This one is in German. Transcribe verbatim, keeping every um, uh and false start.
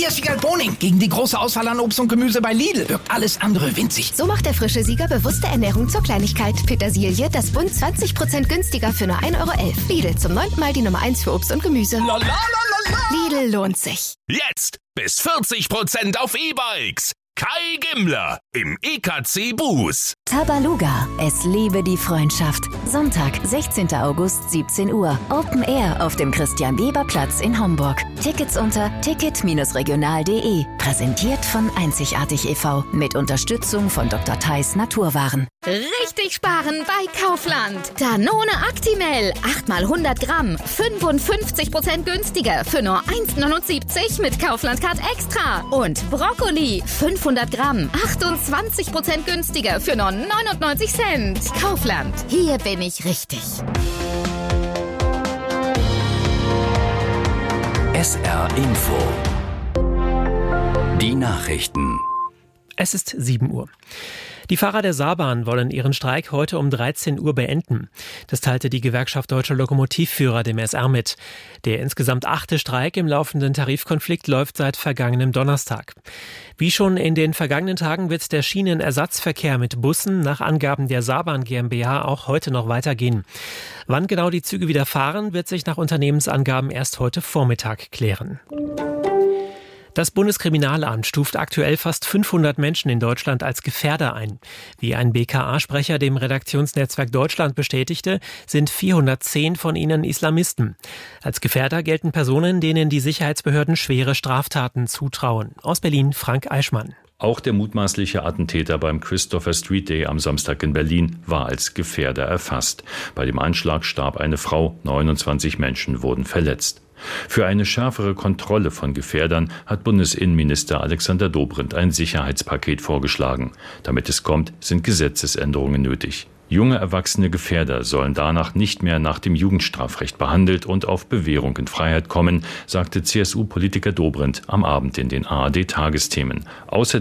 Der Sieger Boning gegen die große Auswahl an Obst und Gemüse bei Lidl wirkt alles andere winzig. So macht der frische Sieger bewusste Ernährung zur Kleinigkeit. Petersilie, das Bund zwanzig Prozent günstiger für nur ein Euro elf. Lidl, zum neunten Mal die Nummer eins für Obst und Gemüse. La, la, la, la, la. Lidl lohnt sich. Jetzt bis vierzig Prozent auf E-Bikes. Kai Gimmler im E K C Bus. Tabaluga, es lebe die Freundschaft. Sonntag, sechzehnten August, siebzehn Uhr. Open Air auf dem Christian-Weber-Platz in Homburg. Tickets unter ticket Bindestrich regional punkt de. Präsentiert von Einzigartig e V mit Unterstützung von Doktor Theis Naturwaren. Richtig sparen bei Kaufland. Danone Actimel, acht mal hundert Gramm, fünfundfünfzig Prozent günstiger für nur eins neunundsiebzig mit Kaufland Card Extra. Und Brokkoli, fünfhundert Gramm, achtundzwanzig Prozent günstiger für nur neunundneunzig Cent. Kaufland, hier bin ich richtig. S R Info. Die Nachrichten. Es ist sieben Uhr. Die Fahrer der Saarbahn wollen ihren Streik heute um dreizehn Uhr beenden. Das teilte die Gewerkschaft Deutscher Lokomotivführer dem S R mit. Der insgesamt achte Streik im laufenden Tarifkonflikt läuft seit vergangenem Donnerstag. Wie schon in den vergangenen Tagen wird der Schienenersatzverkehr mit Bussen nach Angaben der Saarbahn GmbH auch heute noch weitergehen. Wann genau die Züge wieder fahren, wird sich nach Unternehmensangaben erst heute Vormittag klären. Das Bundeskriminalamt stuft aktuell fast fünfhundert Menschen in Deutschland als Gefährder ein. Wie ein B K A-Sprecher dem Redaktionsnetzwerk Deutschland bestätigte, sind vierhundertzehn von ihnen Islamisten. Als Gefährder gelten Personen, denen die Sicherheitsbehörden schwere Straftaten zutrauen. Aus Berlin Frank Eichmann. Auch der mutmaßliche Attentäter beim Christopher Street Day am Samstag in Berlin war als Gefährder erfasst. Bei dem Anschlag starb eine Frau, neunundzwanzig Menschen wurden verletzt. Für eine schärfere Kontrolle von Gefährdern hat Bundesinnenminister Alexander Dobrindt ein Sicherheitspaket vorgeschlagen. Damit es kommt, sind Gesetzesänderungen nötig. Junge erwachsene Gefährder sollen danach nicht mehr nach dem Jugendstrafrecht behandelt und auf Bewährung in Freiheit kommen, sagte C S U-Politiker Dobrindt am Abend in den A R D-Tagesthemen. Außerdem